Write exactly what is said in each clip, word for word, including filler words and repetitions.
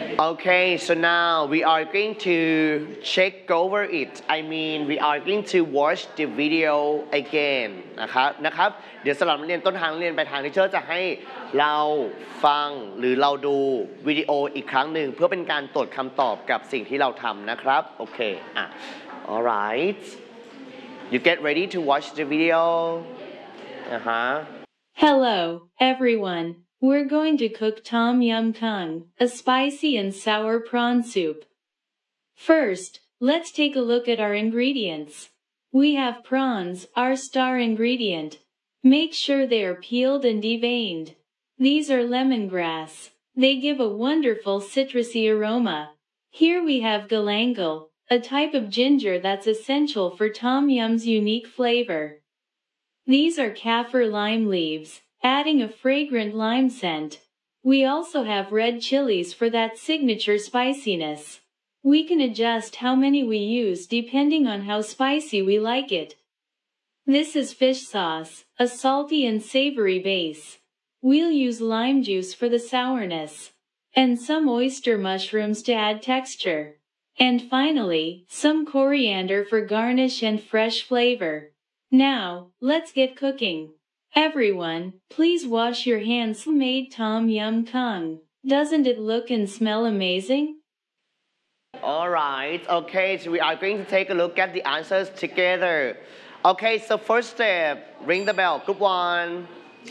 Okay, so now we are going to check over it. I mean, we are going to watch the video again นะครับนะครับเดี๋ยวสำหรับนักเรียนต้นทางเรียนไปทางที่เชอร์จะให้เราฟังหรือเราดูวิดีโออีกครั้งหนึ่งเพื่อเป็นการตรวจคำตอบกับสิ่งที่เราทำนะครับโอเคอ่ะ alright you get ready to watch the video อ่าฮะ Hello, everyone. We're going to cook Tom Yum Kung, a spicy and sour prawn soup. First, let's take a look at our ingredients. We have prawns, our star ingredient. Make sure they are peeled and deveined. These are lemongrass. They give a wonderful citrusy aroma. Here we have galangal, a type of ginger that's essential for Tom Yum's unique flavor. These are kaffir lime leaves, adding a fragrant lime scent. We also have red chilies for that signature spiciness. We can adjust how many we use depending on how spicy we like it. This is fish sauce, a salty and savory base. We'll use lime juice for the sourness, and some oyster mushrooms to add texture. And finally, some coriander for garnish and fresh flavor. Now, let's get cooking. Everyone, please wash your hands. Made Tom Yum Kung. Doesn't it look and smell amazing? Alright, okay, so we are going to take a look at the answers together. Okay, so first step, ring the bell, group one.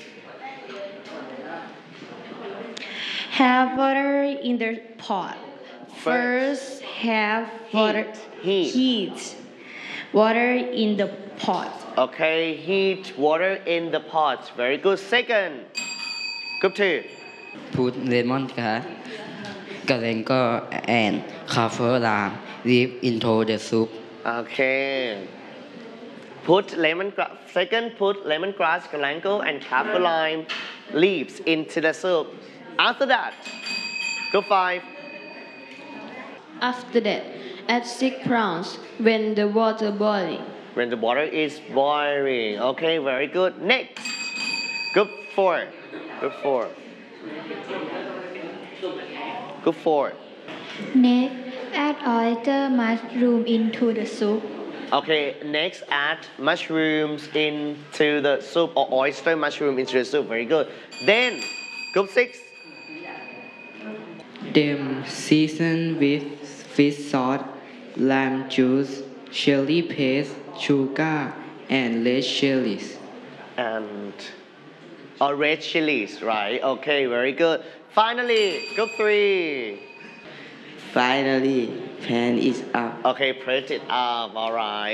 Have water in the pot. First, have water. Heat. Heat. Water in the pot. Okay, heat water in the pot. Very good. Second, group two. Put lemon grass, galangal and kaffir lime leaf into the soup. Okay. Put lemongrass. Second, put lemongrass, galangal, and kaffir lime leaves into the soup. After that, group five. After that, add six prawns when the water boiling. When the water is boiling. Okay, very good. Next, group four. Group four. Group four. Next, add oyster mushroom into the soup. Okay, next add mushrooms into the soup or oyster mushroom into the soup. Very good. Then, group six. Then season with fish sauce, lime juice, chili paste, sugar, and red chilies. And or red chilies, right? Okay, very good. Finally, group three. Finally, pan is up. Okay, press it up. All right.